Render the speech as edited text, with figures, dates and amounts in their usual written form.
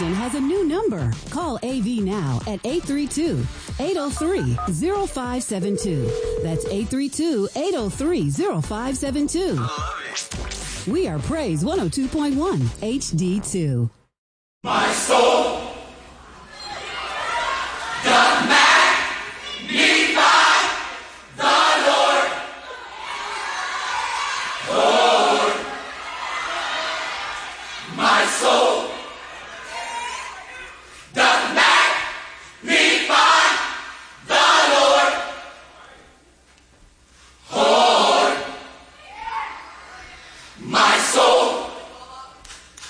station has a new number. Call AV now at 832-803-0572. That's 832-803-0572. We are Praise 102.1 HD2. My soul